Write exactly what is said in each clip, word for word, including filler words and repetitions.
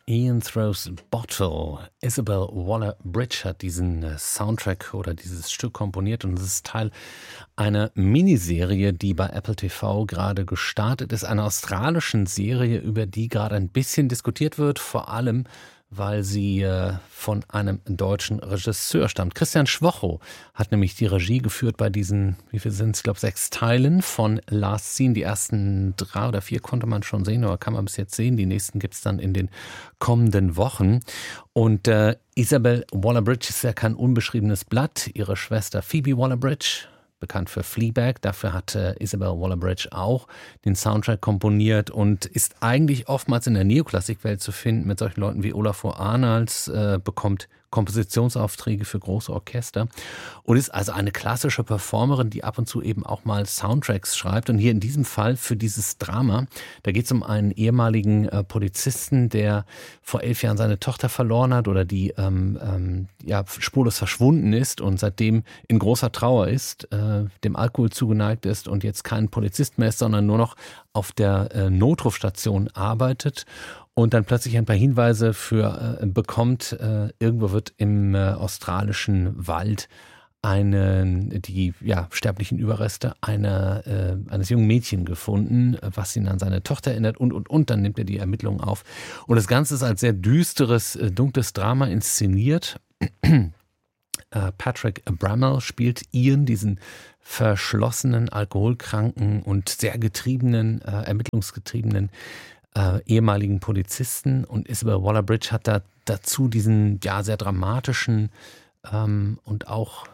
Ian Throws Bottle. Isabel Waller-Bridge hat diesen äh, Soundtrack oder dieses Stück komponiert und es ist Teil einer Miniserie, die bei Apple T V gerade gestartet ist, einer australischen Serie, über die gerade ein bisschen diskutiert wird, vor allem weil sie äh, von einem deutschen Regisseur stammt. Christian Schwocho hat nämlich die Regie geführt bei diesen, wie viel sind es, ich glaube sechs Teilen von Last Scene. Die ersten drei oder vier konnte man schon sehen, oder kann man bis jetzt sehen. Die nächsten gibt es dann in den kommenden Wochen. Und äh, Isabel Waller-Bridge ist ja kein unbeschriebenes Blatt. Ihre Schwester Phoebe Waller-Bridge, bekannt für Fleabag. Dafür hat äh, Isabel Waller-Bridge auch den Soundtrack komponiert und ist eigentlich oftmals in der Neoklassikwelt zu finden mit solchen Leuten wie Olafur Arnalds, äh, bekommt Kompositionsaufträge für große Orchester und ist also eine klassische Performerin, die ab und zu eben auch mal Soundtracks schreibt. Und hier in diesem Fall für dieses Drama, da geht es um einen ehemaligen äh, Polizisten, der vor elf Jahren seine Tochter verloren hat oder die ähm, ähm, ja, spurlos verschwunden ist und seitdem in großer Trauer ist, äh, dem Alkohol zugeneigt ist und jetzt kein Polizist mehr ist, sondern nur noch auf der äh, Notrufstation arbeitet. Und dann plötzlich ein paar Hinweise für äh, bekommt, äh, irgendwo wird im äh, australischen Wald eine, die ja, sterblichen Überreste einer, äh, eines jungen Mädchen gefunden, was ihn an seine Tochter erinnert und, und, und. Dann nimmt er die Ermittlungen auf. Und das Ganze ist als sehr düsteres, äh, dunkles Drama inszeniert. äh, Patrick Bramall spielt Ian, diesen verschlossenen, alkoholkranken und sehr getriebenen, äh, ermittlungsgetriebenen Äh, ehemaligen Polizisten, und Isabel Waller-Bridge hat da dazu diesen ja sehr dramatischen ähm, und auch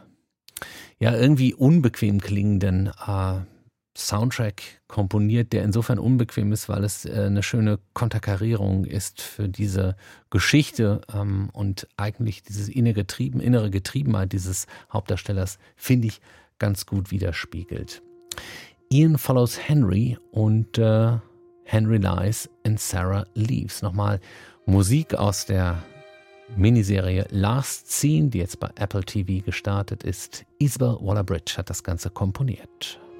ja irgendwie unbequem klingenden äh, Soundtrack komponiert, der insofern unbequem ist, weil es äh, eine schöne Konterkarierung ist für diese Geschichte ähm, und eigentlich dieses innere, Getrieben, innere Getriebenheit dieses Hauptdarstellers, finde ich, ganz gut widerspiegelt. Ian follows Henry und äh, Henry Lies and Sarah Leaves. Nochmal Musik aus der Miniserie Last Scene, die jetzt bei Apple T V gestartet ist. Isabel Waller-Bridge hat das Ganze komponiert.